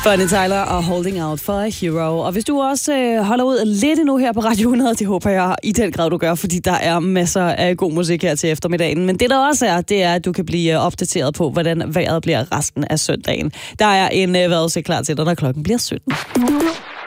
Bonnie Tyler og Holding Out for a Hero. Og hvis du også holder ud lidt endnu her på Radio 100, det håber jeg i den grad, du gør, fordi der er masser af god musik her til eftermiddagen. Men det der også er, det er, at du kan blive opdateret på, hvordan vejret bliver resten af søndagen. Der er en vejrudsigt klar til dig, når klokken bliver 17.